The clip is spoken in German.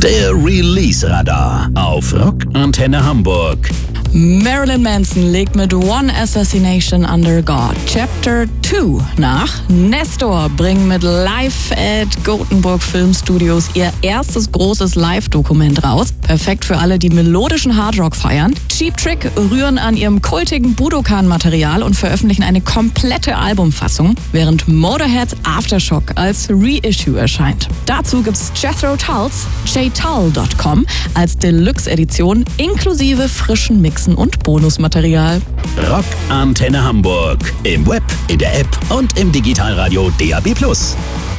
Der Release-Radar auf Rock Antenne Hamburg. Marilyn Manson legt mit One Assassination Under God Chapter 2 nach. Nestor bringen mit Live at Gothenburg Film Studios ihr erstes großes Live-Dokument raus. Perfekt für alle, die melodischen Hardrock feiern. Cheap Trick rühren an ihrem kultigen Budokan-Material und veröffentlichen eine komplette Albumfassung, während Motorheads Aftershock als Reissue erscheint. Dazu gibt's Jethro Tulls, jtull.com als Deluxe-Edition inklusive frischen Mixen und Bonusmaterial. Rock Antenne Hamburg. Im Web, in der App und im Digitalradio DAB+.